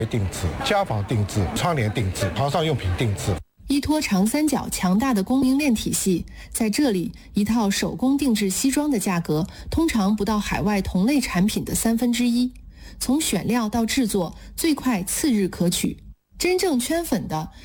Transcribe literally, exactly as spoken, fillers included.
定制、家纺定制、窗帘定制、床上用品定制。 依托长三角强大的供应链体系，在这里，一套手工定制西装的价格通常不到海外同类产品的三分之一。从选料到制作，最快次日可取。真正圈粉的